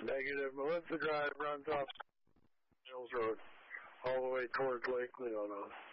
Negative. Melissa Drive runs off Hills Road all the way towards Lake Leonos.